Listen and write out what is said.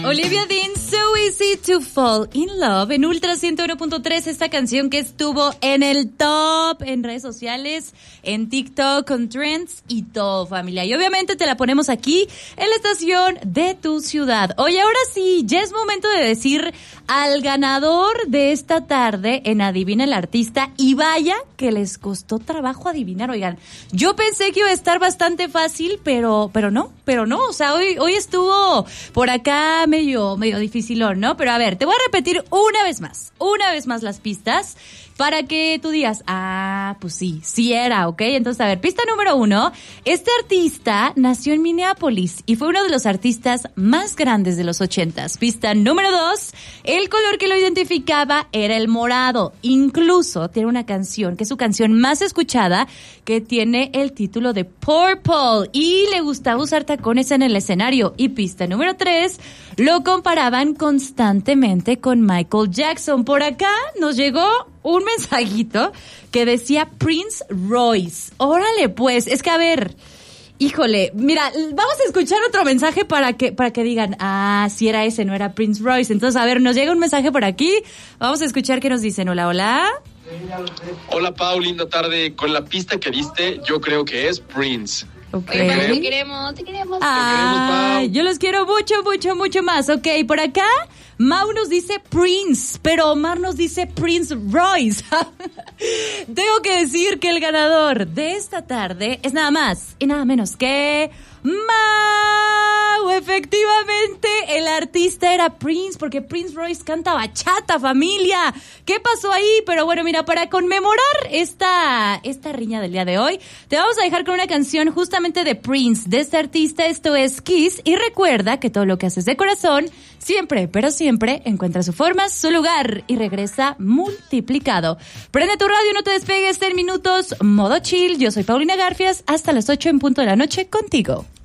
Olivia Dean, So Easy to Fall in Love, en Ultra 101.3, esta canción que estuvo en el top, en redes sociales, en TikTok, con trends y todo, familia. Y obviamente te la ponemos aquí, en la estación de tu ciudad. Oye, ahora sí, ya es momento de decir al ganador de esta tarde en Adivina el Artista, y vaya que les costó trabajo adivinar, oigan. Yo pensé que iba a estar bastante fácil, pero no, o sea, hoy estuvo por acá medio dificilón, ¿no? Pero a ver, te voy a repetir una vez más las pistas para que tú digas, pues sí era, ¿ok? Entonces, a ver, pista número 1, este artista nació en Minneapolis y fue uno de los artistas más grandes de los 80s. Pista número 2, el color que lo identificaba era el morado. Incluso tiene una canción, que es su canción más escuchada, que tiene el título de Purple, y le gustaba usar tacones en el escenario. Y pista número 3, lo comparaban constantemente con Michael Jackson. Por acá nos llegó un mensajito que decía Prince Royce. Órale, pues, es que a ver, híjole, mira, vamos a escuchar otro mensaje para que digan, sí era ese, no era Prince Royce. Entonces, a ver, nos llega un mensaje por aquí, vamos a escuchar qué nos dicen. Hola. Hola, Pau, linda tarde. Con la pista que diste, yo creo que es Prince. Okay. Te queremos. Pau. Yo los quiero mucho más. Ok, por acá Mau nos dice Prince, pero Omar nos dice Prince Royce. Tengo que decir que el ganador de esta tarde es nada más y nada menos que Mau. Efectivamente, el artista era Prince, porque Prince Royce canta bachata, familia. ¿Qué pasó ahí? Pero bueno, mira, para conmemorar esta riña del día de hoy, te vamos a dejar con una canción justamente de Prince, de este artista. Esto es Kiss, y recuerda que todo lo que haces de corazón siempre, pero siempre encuentra su forma, su lugar, y regresa multiplicado. Prende tu radio, no te despegues. En minutos, modo chill. Yo soy Paulina Garfias, hasta las 8 en punto de la noche contigo.